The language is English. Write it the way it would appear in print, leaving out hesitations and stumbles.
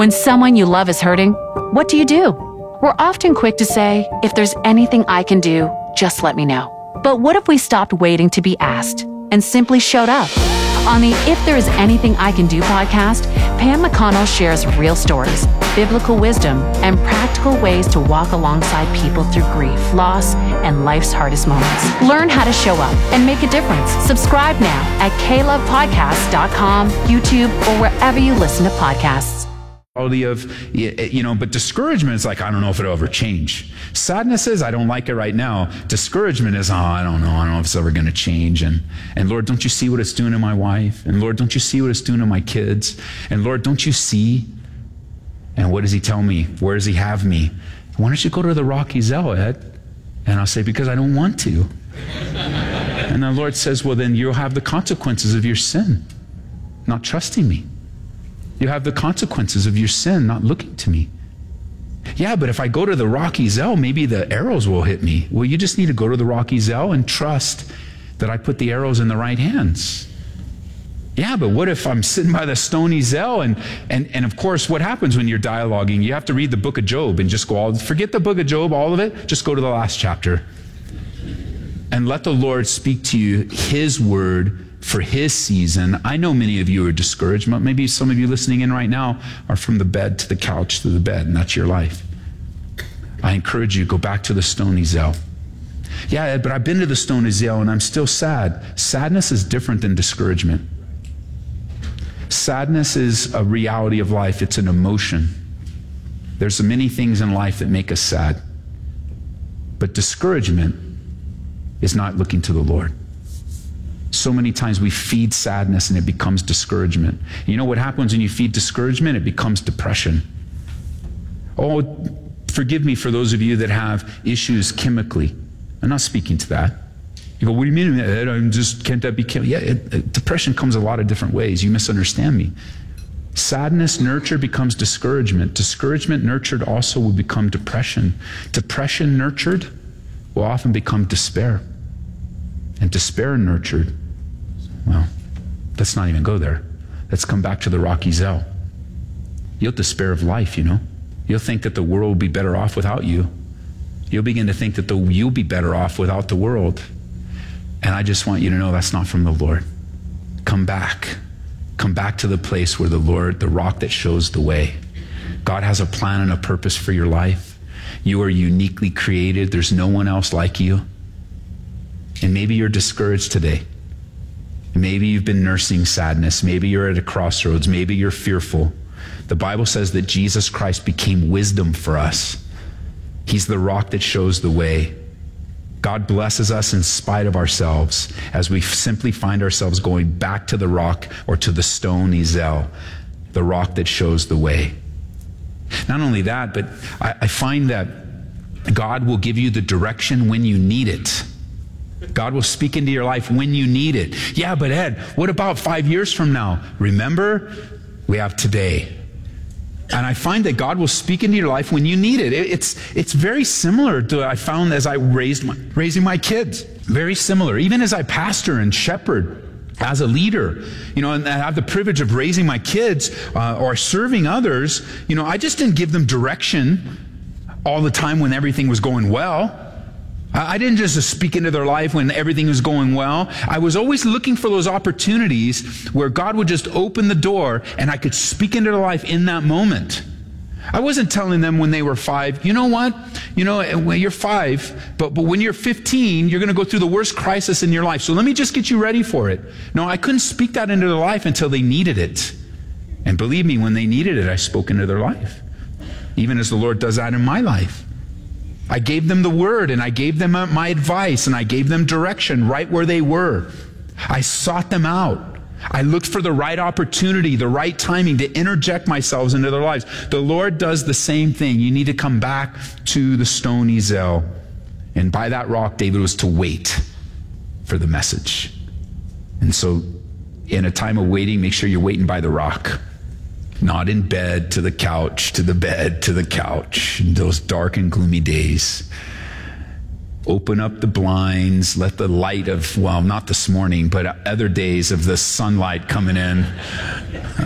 When someone you love is hurting, what do? We're often quick to say, if there's anything I can do, just let me know. But what if we stopped waiting to be asked and simply showed up? On the If There Is Anything I Can Do podcast, Pam McConnell shares real stories, biblical wisdom, and practical ways to walk alongside people through grief, loss, and life's hardest moments. Learn how to show up and make a difference. Subscribe now at klovepodcast.com, YouTube, or wherever you listen to podcasts. But discouragement is like, I don't know if it'll ever change. Sadness is, I don't like it right now. Discouragement is, I don't know if it's ever going to change. And Lord, don't you see what it's doing to my wife? And Lord, don't you see what it's doing to my kids? And Lord, don't you see? And what does he tell me? Where does he have me? Why don't you go to the Rocky Zell, Ed? And I'll say, because I don't want to. And the Lord says, well, then you'll have the consequences of your sin, not trusting me. You have the consequences of your sin, not looking to me. Yeah, but if I go to the Rocky Zell, maybe the arrows will hit me. Well, you just need to go to the Rocky Zell and trust that I put the arrows in the right hands. Yeah, but what if I'm sitting by the stony Zell? And of course, what happens when you're dialoguing? You have to read the book of Job and just go, forget the book of Job, all of it. Just go to the last chapter. And let the Lord speak to you his word for his season. I know many of you are discouraged. Maybe some of you listening in right now are from the bed to the couch to the bed, and that's your life. I encourage you, go back to the stony Zell. Yeah, Ed, but I've been to the stony Zell and I'm still sad. Sadness is different than discouragement. Sadness is a reality of life. It's an emotion. There's many things in life that make us sad. But discouragement is not looking to the Lord. So many times we feed sadness and it becomes discouragement. You know what happens when you feed discouragement? It becomes depression. Oh, forgive me for those of you that have issues chemically. I'm not speaking to that. You go, what do you mean, Ed? Can't that be chemical? Yeah, depression comes a lot of different ways. You misunderstand me. Sadness nurtured becomes discouragement. Discouragement nurtured also will become depression. Depression nurtured will often become despair. And despair nurtured, well, let's not even go there. Let's come back to the Rocky Zell. You'll despair of life, you know. You'll think that the world will be better off without you. You'll begin to think that you'll be better off without the world. And I just want you to know that's not from the Lord. Come back. Come back to the place where the Lord, the rock that shows the way. God has a plan and a purpose for your life. You are uniquely created. There's no one else like you. And maybe you're discouraged today. Maybe you've been nursing sadness. Maybe you're at a crossroads. Maybe you're fearful. The Bible says that Jesus Christ became wisdom for us. He's the rock that shows the way. God blesses us in spite of ourselves as we simply find ourselves going back to the rock or to the stony Zell, the rock that shows the way. Not only that, but I find that God will give you the direction when you need it. God will speak into your life when you need it. Yeah, but Ed, what about 5 years from now? Remember, we have today. And I find that God will speak into your life when you need it. It's very similar to what I found as I raising my kids. Very similar. Even as I pastor and shepherd, as a leader, and I have the privilege of raising my kids or serving others, I just didn't give them direction all the time when everything was going well. I didn't just speak into their life when everything was going well. I was always looking for those opportunities where God would just open the door and I could speak into their life in that moment. I wasn't telling them when they were 5, you know what? When you're 5, but when you're 15, you're going to go through the worst crisis in your life. So let me just get you ready for it. No, I couldn't speak that into their life until they needed it. And believe me, when they needed it, I spoke into their life. Even as the Lord does that in my life. I gave them the word and I gave them my advice and I gave them direction right where they were. I sought them out. I looked for the right opportunity, the right timing to interject myself into their lives. The Lord does the same thing. You need to come back to the stony Zell. And by that rock, David was to wait for the message. And so in a time of waiting, make sure you're waiting by the rock. Not in bed, to the couch, to the bed, to the couch, in those dark and gloomy days. Open up the blinds, let the light of, not this morning, but other days of the sunlight coming in.